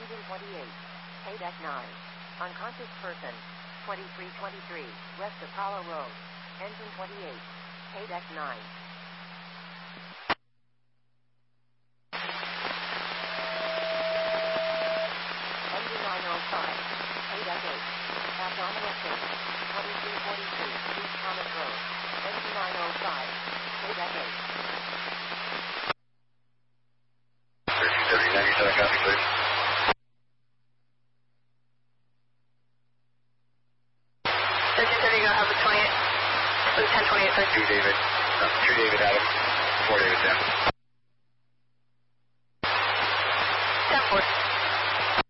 Engine 28. Deck 9. Unconscious person. 2323. West Apollo Road. Engine 28. Deck 9. Engine 905. Deck 8. Abdominal pit. 2342. East Thomas Road. Engine 905. Deck 8. 1397, copy, please. Have the 28, the 1028, please. 2 David, 2 David Adam, 4 David 10. 10-4.